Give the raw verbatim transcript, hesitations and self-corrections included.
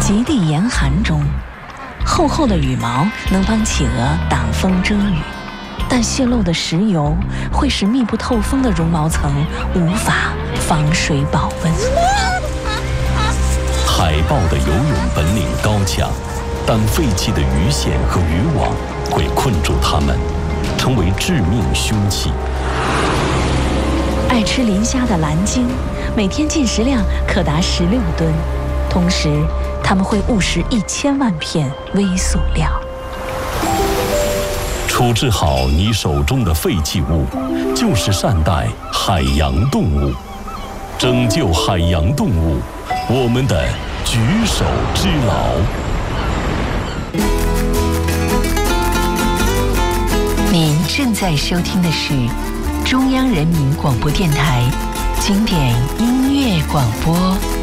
极地严寒中，厚厚的羽毛能帮企鹅挡风遮雨，但泄漏的石油会使密不透风的绒毛层无法防水保温。 海豹的游泳本领高强，但废弃的鱼线和渔网会困住它们，成为致命凶器。 爱吃磷虾的蓝鲸，每天进食量可达十六吨，同时它们会误食一千万片微塑料。 处置好你手中的废弃物，就是善待海洋动物，拯救海洋动物，我们的举手之劳。 您正在收听的是中央人民广播电台经典音乐广播。